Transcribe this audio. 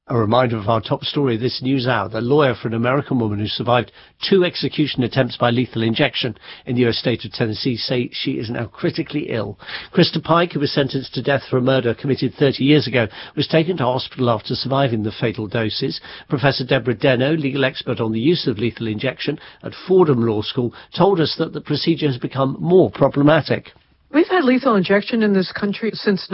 A reminder of our top story this news hour. The lawyer for an American woman who survived 2 execution attempts by lethal injection in the U.S. state of Tennessee say she is now critically ill. Krista Pike, who was sentenced to death for a murder committed 30 years ago, was taken to hospital after surviving the fatal doses. Professor Deborah Deno, legal expert on the use of lethal injection at Fordham Law School, told us that the procedure has become more problematic. We've had lethal injection in this country since